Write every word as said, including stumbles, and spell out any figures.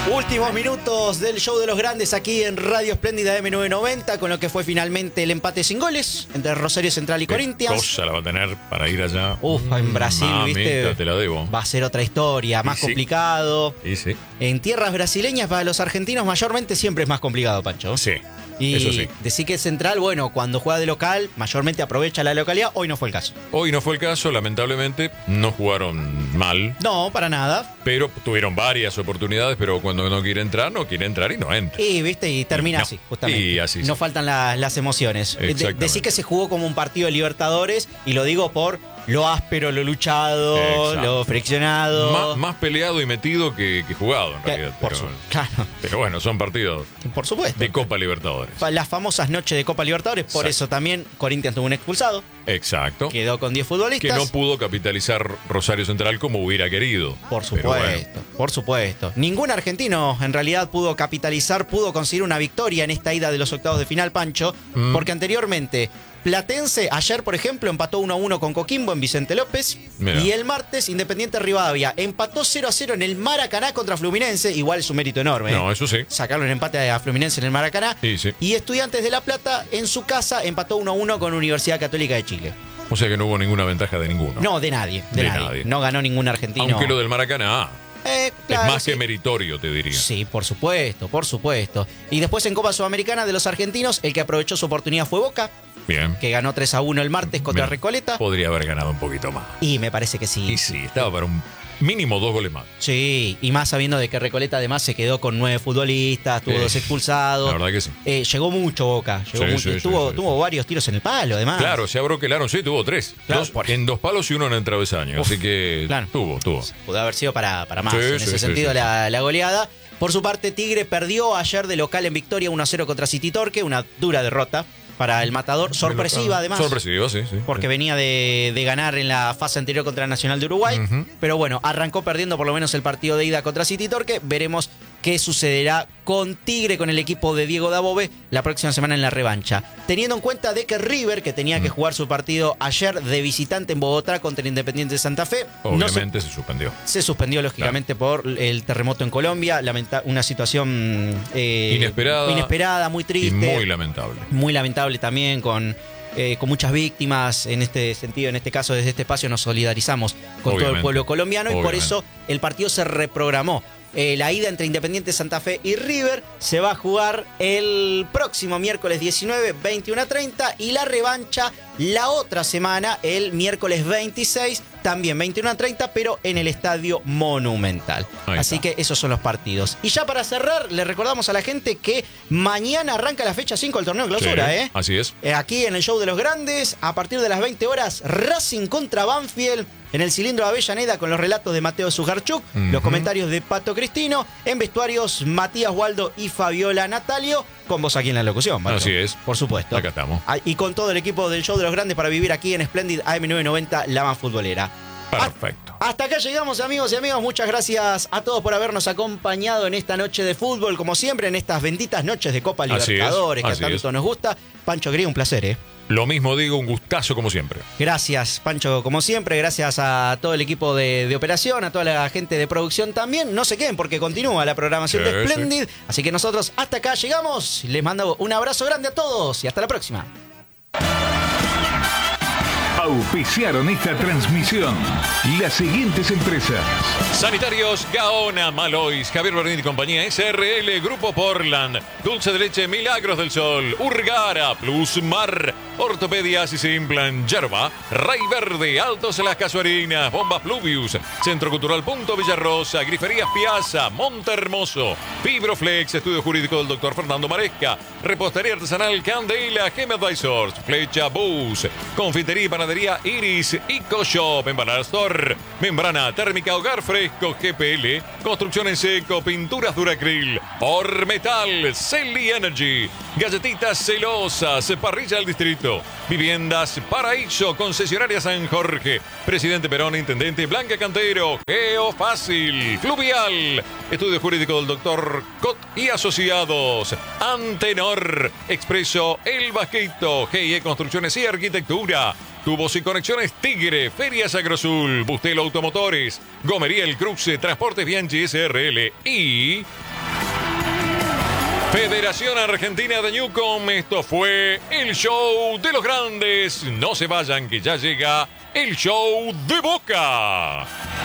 Últimos minutos del show de los grandes aquí en Radio Espléndida M novecientos noventa, con lo que fue finalmente el empate sin goles entre Rosario Central y ¿Qué Corinthians. cosa la va a tener para ir allá? Uf, en Brasil, Mamita, viste, te la debo. va a ser otra historia, más Y sí. complicado. Y sí. En tierras brasileñas para los argentinos mayormente siempre es más complicado, Pancho. Sí. Y Eso sí. decir que Central, bueno, cuando juega de local, mayormente aprovecha la localidad. Hoy no fue el caso. Hoy no fue el caso, lamentablemente. No jugaron mal, No, para nada. pero tuvieron varias oportunidades, pero cuando no quiere entrar, no quiere entrar y no entra. Y, viste, y termina No. así, justamente. Y así, no sí. faltan la- las emociones. De- Exactamente. Decir que se jugó como un partido de Libertadores, y lo digo por lo áspero, lo luchado, Exacto. lo friccionado. Má- más peleado y metido que, que jugado, en Que- realidad. por, pero, su- claro, pero bueno, son partidos por supuesto. de Copa Libertadores. Fa- Las famosas noches de Copa Libertadores, por Exacto. eso también Corinthians tuvo un expulsado, Exacto. quedó con diez futbolistas. Que no pudo capitalizar Rosario Central como hubiera querido. Por Pero supuesto, bueno. por supuesto. Ningún argentino en realidad pudo capitalizar, pudo conseguir una victoria en esta ida de los octavos de final, Pancho, Mm. porque anteriormente Platense, ayer por ejemplo, empató uno a uno con Coquimbo en Vicente López, Mirá. y el martes Independiente Rivadavia empató cero a cero en el Maracaná contra Fluminense, igual es un mérito enorme. No, ¿eh? eso sí. Sacarlo en empate a Fluminense en el Maracaná. Sí, sí. Y Estudiantes de La Plata en su casa empató uno a uno con Universidad Católica de Chile. O sea que no hubo ninguna ventaja de ninguno. No, de nadie, de, De nadie. nadie. No ganó ningún argentino. Aunque lo del Maracaná Eh, es claro, más sí. que meritorio, te diría. Sí, por supuesto, por supuesto. Y después en Copa Sudamericana de los argentinos, el que aprovechó su oportunidad fue Boca, Bien. que ganó tres a uno el martes contra Bien. Recoleta. Podría haber ganado un poquito más. Y me parece que sí. Y sí, estaba para un mínimo dos goles más. Sí, y más sabiendo de que Recoleta además se quedó con nueve futbolistas, tuvo Sí, dos expulsados. La verdad que sí. Eh, llegó mucho Boca, llegó Sí, mucho. sí, sí, tuvo sí, tuvo sí. varios tiros en el palo, además. Claro, se abroquelaron, sí, tuvo tres. Claro, Dos- por- en dos palos y uno en el travesaño. Uf, así que claro. tuvo, tuvo. Pudo haber sido para, para más Sí, en sí, ese sí, sentido sí, la, la goleada. Por su parte, Tigre perdió ayer de local en Victoria uno a cero contra City Torque, una dura derrota para el Matador, sorpresiva además. Sorpresiva, sí, sí. Porque venía de, de ganar en la fase anterior contra Nacional de Uruguay. Ujú. Pero bueno, arrancó perdiendo por lo menos el partido de ida contra City Torque. Veremos qué sucederá con Tigre, con el equipo de Diego Dabove, la próxima semana en la revancha. Teniendo en cuenta de que River, que tenía que jugar su partido ayer de visitante en Bogotá contra el Independiente de Santa Fe, no se, Obviamente se, suspendió. se suspendió lógicamente por el terremoto en Colombia. Lamenta- una situación eh, Inesperada. inesperada, muy Y triste. muy lamentable. Muy lamentable también, con, eh, con muchas víctimas. En este sentido, en este caso, desde este espacio nos solidarizamos con todo el Obviamente. pueblo colombiano, y por Obviamente. eso el partido se reprogramó. Eh, la ida entre Independiente Santa Fe y River se va a jugar el próximo miércoles diecinueve, veintiuno a treinta, y la revancha la otra semana, el miércoles veintiséis, también veintiuno a treinta, pero en el Estadio Monumental. Ahí Así está. que esos son los partidos. Y ya para cerrar, le recordamos a la gente que mañana arranca la fecha cinco del torneo de clausura, Sí, ¿eh? Así es. Eh, Aquí en el show de los grandes, a partir de las veinte horas, Racing contra Banfield en el cilindro de Avellaneda, con los relatos de Mateo Sujarchuk, Ujú. los comentarios de Pato Cristino, en vestuarios Matías Waldo y Fabiola Natalio, con vos aquí en la locución, Pato. Así es. Por supuesto. Acá estamos. Ah, y con todo el equipo del show de los grandes para vivir aquí en Splendid A M novecientos noventa, la más futbolera. Perfecto. Hasta acá llegamos, amigos y amigas. Muchas gracias a todos por habernos acompañado en esta noche de fútbol, como siempre, en estas benditas noches de Copa Así es, Libertadores, que a así tanto es. nos gusta. Pancho Gris, un placer, ¿eh? Lo mismo digo, un gustazo como siempre. Gracias, Pancho, como siempre. Gracias a todo el equipo de, de operación, a toda la gente de producción también. No se queden porque continúa la programación Sí, de Splendid. Así que nosotros hasta acá llegamos. Les mando un abrazo grande a todos y hasta la próxima. Auspiciaron esta transmisión las siguientes empresas. Sanitarios Gaona, Malois, Javier Bernini y compañía, S R L, Grupo Portland, Dulce de Leche Milagros del Sol, Urgara, Plus Mar, Ortopedias y Simplan, Yerba, Ray Verde, Altos Las Casuarinas, Bombas Pluvius, Centro Cultural Punto Villarrosa, Griferías Piazza, Monte Hermoso, Fibroflex, Estudio Jurídico del doctor Fernando Maresca, Repostería Artesanal Candela, Gem Advisors, Flecha Bus, Confitería y Panadería Iris, EcoShop, Empanada Store, Membrana Térmica Hogar Fresco, G P L, Construcción en Seco, Pinturas Duracril, Ormetal, Celi Energy, Galletitas Celosas, Parrilla del Distrito, Viviendas Paraíso, Concesionaria San Jorge, Presidente Perón, Intendente Blanca Cantero, Geo Fácil, Fluvial, Estudio Jurídico del doctor Cot y Asociados, Antenor, Expreso El Vasquito, G I E Construcciones y Arquitectura, Tubos y Conexiones Tigre, Ferias Agrosul, Bustelo Automotores, Gomería El Cruce, Transportes Bianchi S R L y Federación Argentina de Newcom, esto fue el show de los grandes. No se vayan que ya llega el show de Boca.